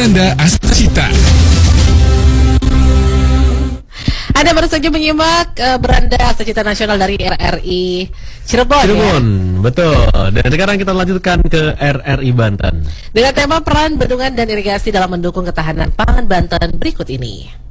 Beranda Astacita. Anda baru saja menyimak Beranda Astacita Nasional dari RRI Cirebon. Cirebon, ya? Betul. Dan sekarang kita lanjutkan ke RRI Banten. Dengan tema peran bendungan dan irigasi dalam mendukung ketahanan pangan Banten berikut ini.